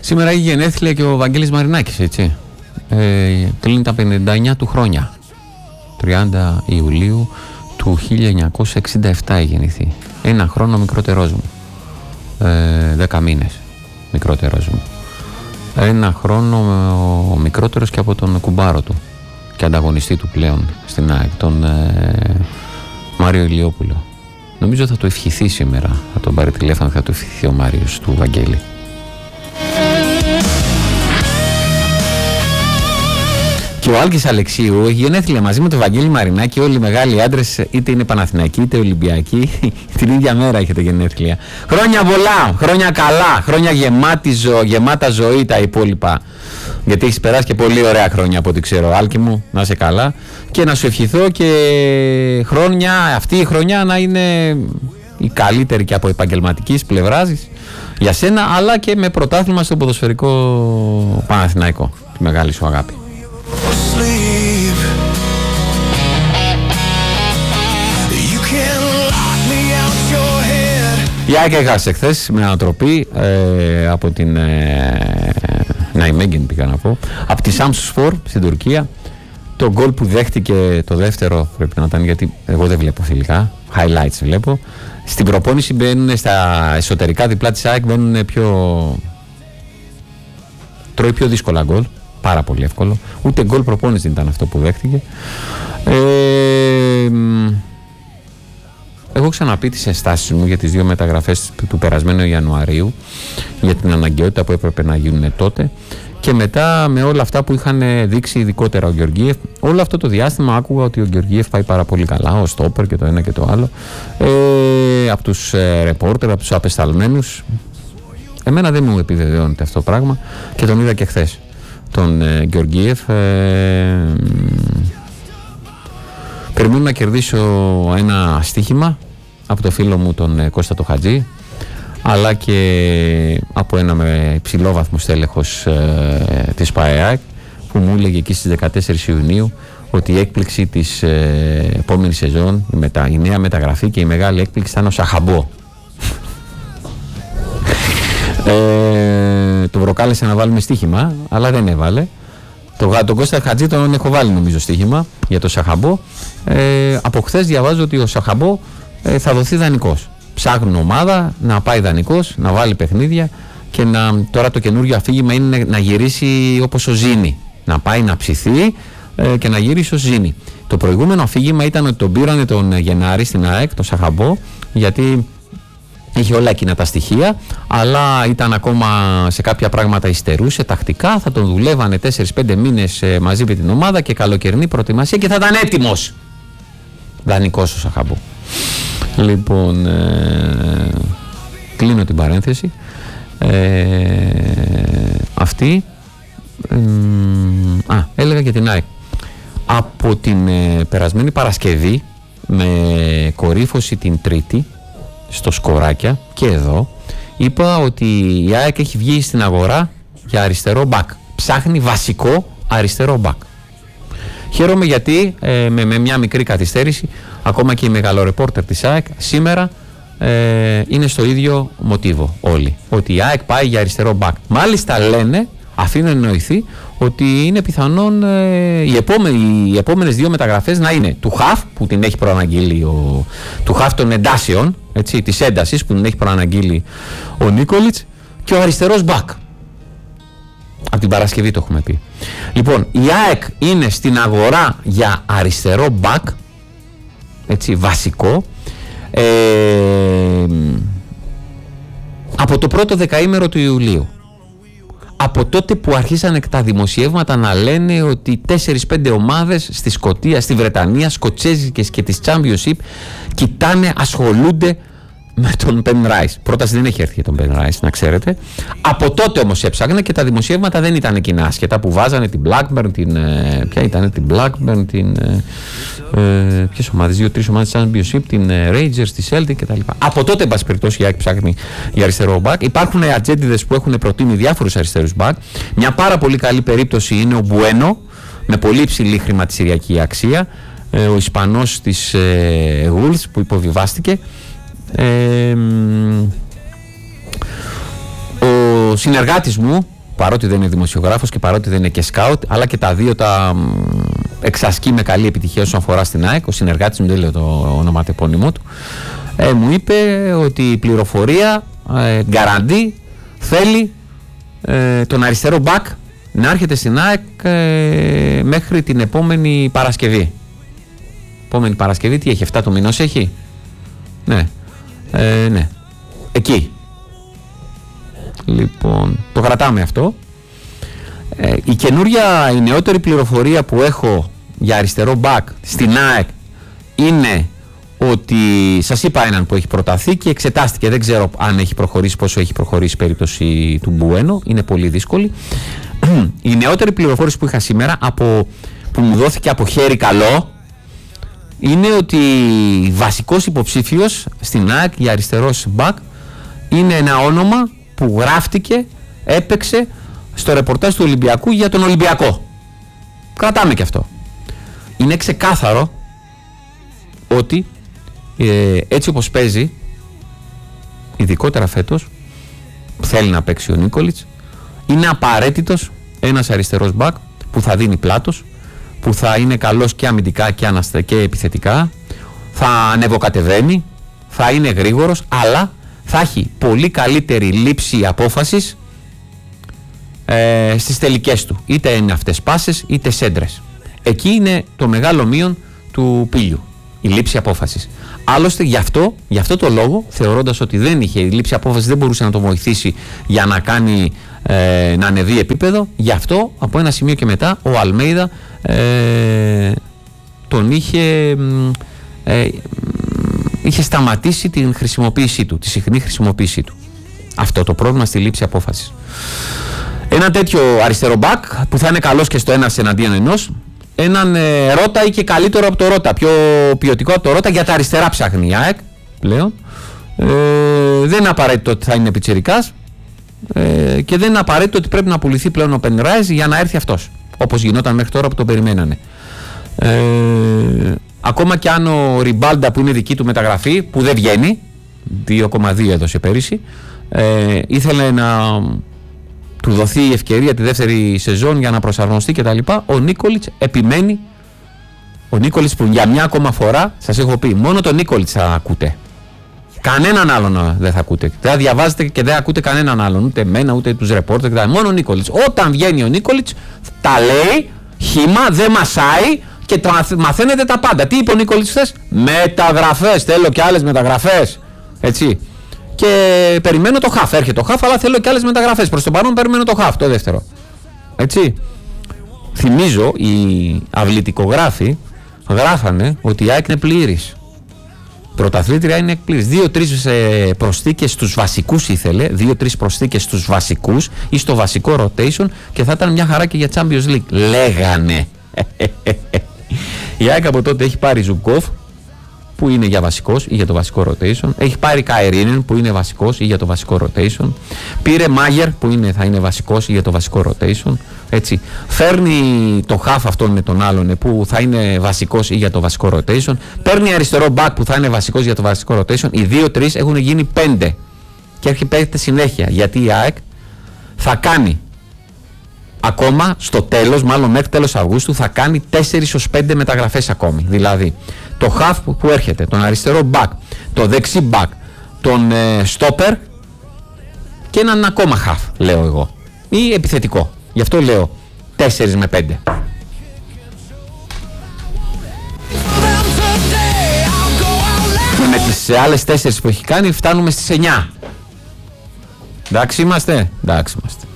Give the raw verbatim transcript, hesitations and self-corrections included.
Σήμερα έχει γενέθλια και ο Βαγγέλης Μαρινάκης, έτσι. Ε, κλείνει τα πενήντα εννιά του χρόνια. τριάντα Ιουλίου του χίλια εννιακόσια εξήντα επτά έχει γεννηθεί. Ένα χρόνο μικρότερός μου. Ε, δέκα μήνες μικρότερος μου. Ένα χρόνο ο μικρότερος και από τον κουμπάρο του και ανταγωνιστή του πλέον στην ΑΕΚ, τον ε, Μάριο Ηλιόπουλο. Νομίζω θα το ευχηθεί σήμερα. Θα τον πάρει τηλέφωνο, θα το ευχηθεί ο Μάριος του Βαγγέλη. Και ο Άλκης Αλεξίου έχει γενέθλια μαζί με τον Βαγγέλη Μαρινάκη. Όλοι οι μεγάλοι άντρες, είτε είναι Παναθηναϊκοί είτε Ολυμπιακοί, την ίδια μέρα έχετε γενέθλια. Χρόνια πολλά, χρόνια καλά, χρόνια γεμάτη ζω, γεμάτα ζωή τα υπόλοιπα. Γιατί έχεις περάσει και πολύ ωραία χρόνια από ό,τι ξέρω, Άλκη μου, να είσαι καλά. Και να σου ευχηθώ και χρόνια, αυτή η χρονιά να είναι η καλύτερη και από επαγγελματικής πλευράς για σένα, αλλά και με πρωτάθλημα στο ποδοσφαιρικό Παναθηναϊκό. Τη μεγάλη σου αγάπη. Η ΑΕΚ έχασε χθες με ανατροπή ε, από την ε, Ναϊμέγγεν, πήγα να πω, από τη Σάμσουσπορ στην Τουρκία. Το γκολ που δέχτηκε το δεύτερο πρέπει να ήταν, γιατί εγώ δεν βλέπω φιλικά, highlights βλέπω. Στην προπόνηση μπαίνουν στα εσωτερικά διπλά της ΑΕΚ, μπαίνουν πιο... τρώει πιο δύσκολα γκολ, πάρα πολύ εύκολο. Ούτε γκολ προπόνηση δεν ήταν αυτό που δέχτηκε. Ε, Έχω ξαναπεί τις ενστάσεις μου για τις δύο μεταγραφές του περασμένου Ιανουαρίου, για την αναγκαιότητα που έπρεπε να γίνουν τότε, και μετά με όλα αυτά που είχαν δείξει ειδικότερα ο Γεωργίεφ. Όλο αυτό το διάστημα άκουγα ότι ο Γεωργίεφ πάει πάρα πολύ καλά, ο στόπερ και το ένα και το άλλο, ε, από τους ε, ρεπόρτερ, από τους απεσταλμένους. Εμένα δεν μου επιβεβαιώνεται αυτό το πράγμα και τον είδα και χθες τον ε, Γεωργίεφ. Ε, Περιμένω να κερδίσω ένα στοίχημα από το φίλο μου τον ε, Κώστα το Χατζή, αλλά και από ένα με υψηλό βαθμό στέλεχος ε, της ΠΑΕΑΚ, που μου έλεγε εκεί στις δεκατέσσερις Ιουνίου ότι η έκπληξη της ε, επόμενης σεζόν, η, μετα, η νέα μεταγραφή και η μεγάλη έκπληξη ήταν ο Σαχαμπό. ε, το προκάλεσε να βάλουμε στοίχημα, αλλά δεν έβαλε. Το, τον Κώστα Χατζή τον έχω βάλει νομίζω στοίχημα για το Σαχαμπό. Ε, από χθες διαβάζω ότι ο Σαχαμπό ε, θα δοθεί δανεικός. Ψάχνουν ομάδα να πάει δανεικός, να βάλει παιχνίδια, και να, τώρα το καινούργιο αφήγημα είναι να γυρίσει όπως ο Ζήνη. Να πάει να ψηθεί ε, και να γυρίσει ως Ζήνη. Το προηγούμενο αφήγημα ήταν ότι τον πήρανε τον Γενάρη στην ΑΕΚ, τον Σαχαμπό, γιατί είχε όλα εκείνα τα στοιχεία, αλλά ήταν ακόμα σε κάποια πράγματα υστερούσε τακτικά. Θα τον δουλεύανε τέσσερις πέντε μήνες ε, μαζί με την ομάδα και καλοκαιρινή προετοιμασία και θα ήταν έτοιμος. Δανεικός ο Σαχαμπό. Λοιπόν, ε, κλείνω την παρένθεση. Ε, αυτή ε, α, έλεγα για την ΑΕΚ. Από την ε, περασμένη Παρασκευή, με κορύφωση την Τρίτη στο Σκοράκια και εδώ, είπα ότι η ΑΕΚ έχει βγει στην αγορά για αριστερό μπακ. Ψάχνει βασικό αριστερό μπακ. Χαίρομαι γιατί ε, με, με μια μικρή καθυστέρηση, ακόμα και η μεγαλορεπόρτερ της ΑΕΚ σήμερα ε, είναι στο ίδιο μοτίβο όλοι. Ότι η ΑΕΚ πάει για αριστερό μπακ. Μάλιστα λένε, αφήνουν εννοηθεί, ότι είναι πιθανόν ε, οι, επόμενοι, οι επόμενες δύο μεταγραφές να είναι του Χαφ, που την έχει προαναγγείλει ο, του Χαφ των εντάσεων, έτσι, της έντασης που την έχει προαναγγείλει ο Νίκολιτς, και ο αριστερός μπακ. Από την Παρασκευή το έχουμε πει. Λοιπόν, η ΑΕΚ είναι στην αγορά για αριστερό μπακ, έτσι, βασικό, ε, από το πρώτο δεκαήμερο του Ιουλίου. Από τότε που αρχίσαν τα δημοσιεύματα να λένε ότι τέσσερις πέντε ομάδες στη Σκωτία, στη Βρετανία, σκοτσέζικες και της Championship, κοιτάνε, ασχολούνται με τον Ben Rice. Πρόταση δεν έχει έρθει για τον Ben Rice, να ξέρετε. Από τότε όμως έψαγνα και τα δημοσιεύματα δεν ήταν εκείνα άσχετα που βάζανε την Blackburn, την. Ποια ήταν, την Blackburn, την. Ε, ποιες ομάδες, δύο-τρεις ομάδες της Championship, την Rangers, τη Celtic κτλ. Από τότε, εν πάση περιπτώσει, η ΑΕΚ ψάχνει για αριστερό μπακ. Υπάρχουν ατζέντιδες που έχουν προτείνει διάφορους αριστερούς μπακ. Μια πάρα πολύ καλή περίπτωση είναι ο Μπουένο, με πολύ υψηλή χρηματιστηριακή αξία. Ε, ο Ισπανός της ε, Wolves που υποβιβάστηκε. Ε, ο συνεργάτης μου, παρότι δεν είναι δημοσιογράφος και παρότι δεν είναι και σκάουτ, αλλά και τα δύο τα εξασκεί με καλή επιτυχία όσον αφορά στην ΑΕΚ. Ο συνεργάτης μου, δεν λέω το ονοματεπώνυμό του, ε, μου είπε ότι η πληροφορία ε, γκαραντί θέλει ε, τον αριστερό μπακ να έρχεται στην ΑΕΚ ε, μέχρι την επόμενη Παρασκευή. Επόμενη Παρασκευή τι έχει, εφτά του μηνός έχει? Ναι, ε, ναι, εκεί. Λοιπόν, το κρατάμε αυτό. Ε, η καινούρια, η νεότερη πληροφορία που έχω για αριστερό μπακ στην ΑΕΚ είναι ότι σας είπα έναν που έχει προταθεί και εξετάστηκε. Δεν ξέρω αν έχει προχωρήσει, πόσο έχει προχωρήσει η περίπτωση του Μπουένο. Είναι πολύ δύσκολη. Η νεότερη πληροφόρηση που είχα σήμερα, από, που μου δόθηκε από χέρι καλό, είναι ότι βασικός υποψήφιος στην ΑΕΚ για αριστερός μπακ είναι ένα όνομα που γράφτηκε, έπαιξε στο ρεπορτάζ του Ολυμπιακού για τον Ολυμπιακό. Κρατάμε και αυτό. Είναι ξεκάθαρο ότι ε, έτσι όπως παίζει, ειδικότερα φέτος, θέλει να παίξει ο Νίκολιτς, είναι απαραίτητος ένας αριστερός μπακ που θα δίνει πλάτος, που θα είναι καλός και αμυντικά και, αναστα... και επιθετικά, θα ανεβοκατεβαίνει, θα είναι γρήγορος, αλλά θα έχει πολύ καλύτερη λήψη απόφασης ε, στις τελικές του. Είτε είναι αυτές πάσες είτε σέντρες. Εκεί είναι το μεγάλο μείον του Πίλιου, η λήψη απόφασης. Άλλωστε γι' αυτό, γι' αυτό το λόγο, θεωρώντας ότι δεν είχε η λήψη απόφασης, δεν μπορούσε να το βοηθήσει για να κάνει ε, να ανεβεί επίπεδο, γι' αυτό από ένα σημείο και μετά ο Αλμέιδα ε, τον είχε ε, είχε σταματήσει την χρησιμοποίησή του, τη συχνή χρησιμοποίησή του. Αυτό το πρόβλημα στη λήψη απόφασης. Ένα τέτοιο αριστερό μπακ που θα είναι καλός και στο ένας εναντίον ενός, έναν ε, Ρώτα ή και καλύτερο από το Ρώτα, πιο ποιοτικό από το Ρώτα, για τα αριστερά ψάχνει η ΑΕΚ πλέον. Ε, δεν είναι απαραίτητο ότι θα είναι πιτσιρικάς ε, και δεν είναι απαραίτητο ότι πρέπει να πουληθεί πλέον ο Πενράιζ για να έρθει αυτός, όπως γινόταν μέχρι τώρα που τον περιμένανε. Ε, ακόμα και αν ο Ριμπάλντα, που είναι δική του μεταγραφή, που δεν βγαίνει, δύο κόμμα δύο έδωσε πέρυσι, ε, ήθελε να του δοθεί η ευκαιρία τη δεύτερη σεζόν για να προσαρμοστεί κτλ. Ο Νίκολιτς επιμένει. Ο Νίκολιτς, που για μια ακόμα φορά σας έχω πει, μόνο τον Νίκολιτς θα ακούτε. Κανέναν άλλον δεν θα ακούτε. Δεν θα διαβάζετε και δεν ακούτε κανέναν άλλον. Ούτε εμένα, ούτε τους ρεπόρτερ κτλ. Μόνο ο Νίκολιτς. Όταν βγαίνει ο Νίκολιτς, τα λέει χύμα, δεν μασάει και μαθαίνετε τα πάντα. Τι είπε ο Νίκολιτς χθες? Μεταγραφές. Θέλω και άλλες μεταγραφές. Έτσι. Και περιμένω το χαφ. Έρχεται το χαφ, αλλά θέλω και άλλες μεταγραφές. Προς το παρόν περιμένω το χαφ, το δεύτερο. Έτσι. Θυμίζω, οι αυλητικογράφοι γράφανε ότι η ΑΕΚ είναι πλήρης. Πρωταθλήτρια είναι πλήρης. Δύο-τρεις ε, προσθήκες στους βασικούς ήθελε. Δύο-τρεις προσθήκες στους βασικούς ή στο βασικό rotation και θα ήταν μια χαρά και για Champions League. Λέγανε. Η ΑΕΚ από τότε έχει πάρει Ζουγκόφ, που είναι για βασικός ή για το βασικό rotation. Έχει πάρει Καερίνεν, που είναι βασικός ή για το βασικό rotation. Πήρε Μάγερ, που είναι, θα είναι βασικός ή για το βασικό rotation. Έτσι. Φέρνει το χαφ αυτόν με τον άλλον, που θα είναι βασικός ή για το βασικό rotation. Παίρνει αριστερό back, που θα είναι βασικός για το βασικό rotation. Οι δύο-τρεις έχουν γίνει πέντε. Και έρχεται συνέχεια. Γιατί η ΑΕΚ θα κάνει ακόμα στο τέλος, μάλλον μέχρι τέλος Αυγούστου, θα κάνει τέσσερις έως πέντε μεταγραφές ακόμη. Δηλαδή, το half που έρχεται, τον αριστερό back, το δεξί back, τον ε, stopper και έναν ακόμα half, λέω εγώ. Ή επιθετικό. Γι' αυτό λέω τέσσερις με πέντε. Και με τις άλλες τέσσερις που έχει κάνει φτάνουμε στις εννιά. Εντάξει είμαστε? Εντάξει είμαστε.